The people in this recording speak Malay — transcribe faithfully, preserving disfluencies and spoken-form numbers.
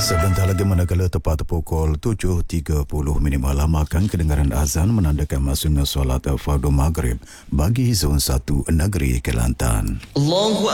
Sebentar lagi manakala tepat pukul tujuh tiga puluh minit malam akan kedengaran azan menandakan masuknya solat fardu maghrib bagi zon satu negeri Kelantan. Allahu